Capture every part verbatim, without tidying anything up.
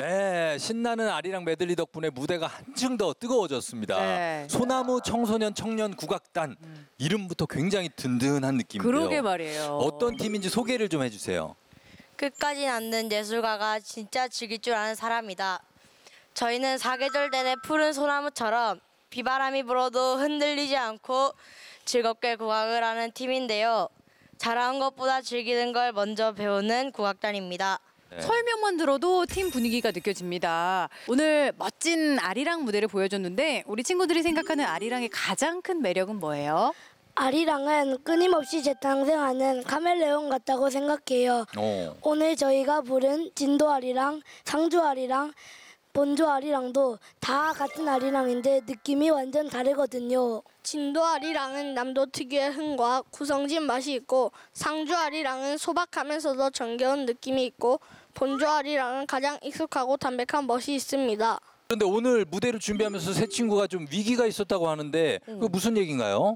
네, 신나는 아리랑 메들리 덕분에 무대가 한층 더 뜨거워졌습니다. 네. 소나무 청소년 청년 국악단 음. 이름부터 굉장히 든든한 느낌이에요. 그러게 말이에요. 어떤 팀인지 소개를 좀 해주세요. 끝까지 남는 예술가가 진짜 즐길 줄 아는 사람이다. 저희는 사계절 내내 푸른 소나무처럼 비바람이 불어도 흔들리지 않고 즐겁게 국악을 하는 팀인데요. 잘하는 것보다 즐기는 걸 먼저 배우는 국악단입니다. 네. 설명만 들어도 팀 분위기가 느껴집니다. 오늘 멋진 아리랑 무대를 보여줬는데 우리 친구들이 생각하는 아리랑의 가장 큰 매력은 뭐예요? 아리랑은 끊임없이 재탄생하는 카멜레온 같다고 생각해요. 어. 오늘 저희가 부른 진도 아리랑, 상주 아리랑, 본조 아리랑도 다 같은 아리랑인데 느낌이 완전 다르거든요. 진도 아리랑은 남도 특유의 흥과 구성진 맛이 있고, 상주 아리랑은 소박하면서도 정겨운 느낌이 있고, 본조 아리랑은 가장 익숙하고 담백한 멋이 있습니다. 그런데 오늘 무대를 준비하면서 새 친구가 좀 위기가 있었다고 하는데 그 무슨 얘기인가요?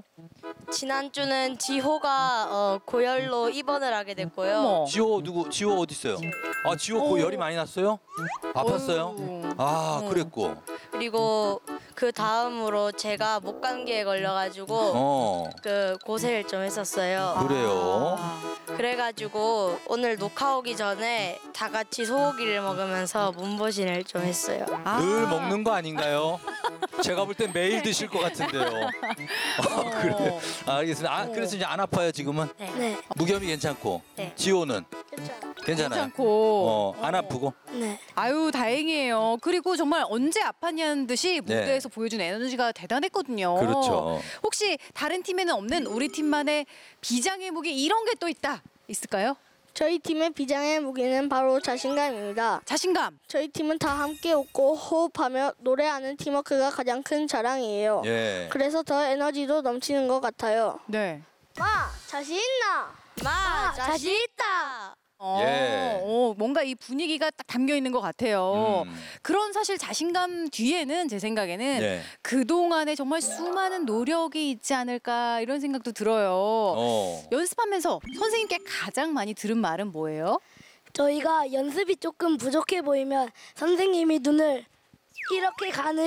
지난주는 지호가 어, 고열로 입원을 하게 됐고요. 어머. 지호 누구? 지호 어디 있어요? 아, 지호 그 열이 많이 났어요? 아팠어요? 어우. 아, 그랬고. 그리고 그 다음으로 제가 목감기에 걸려가지고 어, 그 고생을 좀 했었어요. 그래요. 아. 그래가지고 오늘 녹화 오기 전에 다 같이 소고기를 먹으면서 몸보신을 좀 했어요. 아. 늘 먹는 거 아닌가요? 제가 볼 땐 매일 드실 것 같은데요. 어, 그래. 알겠습니다. 아, 그래서 이제 안 아파요, 지금은? 네, 무겸이 괜찮고. 네. 지호는 괜찮아요. 괜찮아요. 괜찮고. 어, 안 아프고. 네. 아유 다행이에요. 그리고 정말 언제 아팠냐는 듯이 네. 무대에서 보여준 에너지가 대단했거든요. 그렇죠. 혹시 다른 팀에는 없는 우리 팀만의 비장의 무기 이런 게 또 있다. 있을까요? 저희 팀의 비장의 무기는 바로 자신감입니다. 자신감. 저희 팀은 다 함께 웃고 호흡하며 노래하는 팀워크가 가장 큰 자랑이에요. 예. 그래서 더 에너지도 넘치는 것 같아요. 네. 마, 자신 있나? 마, 자신 있다. 어, 예. 어, 뭔가 이 분위기가 딱 담겨 있는 것 같아요. 음. 그런 사실 자신감 뒤에는 제 생각에는 네. 그동안에 정말 수많은 노력이 있지 않을까 이런 생각도 들어요. 어. 연습하면서 선생님께 가장 많이 들은 말은 뭐예요? 저희가 연습이 조금 부족해 보이면 선생님이 눈을 이렇게 가는